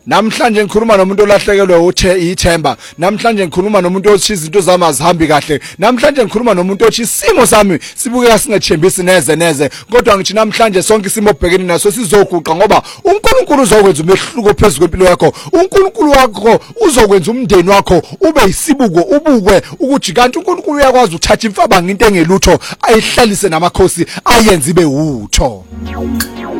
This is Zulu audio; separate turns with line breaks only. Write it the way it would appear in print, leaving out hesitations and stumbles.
Namhlanje ngikhuluma nomuntu olahlekelwe ithemba. Namhlanje ngikhuluma nomuntu othi izinto zami azihambi kahle. Namhlanje ngikhuluma nomuntu othi isimo sami sibukeka singethembisi neze. Kodwa ngithi namhlanje sonke isimo obhekene naso sizoguqa ngoba uNkulunkulu uzokwenza umehluko phezulu kwempilo yakho. uNkulunkulu wakho uzokwenza umndeni wakho ube isibuko ubukwe ukuthi kanti uNkulunkulu uyakwazi ukuthatha imfabanga into engelutho ayihlalise namakhosi ayenze ibe utho.